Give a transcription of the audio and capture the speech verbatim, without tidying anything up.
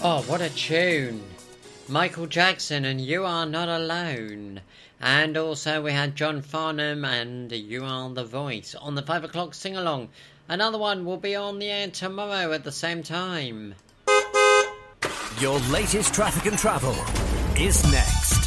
Oh, what a tune. Michael Jackson and You Are Not Alone. And also we had John Farnham and You Are the Voice on the five o'clock sing-along. Another one will be on the air tomorrow at the same time. Your latest traffic and travel is next.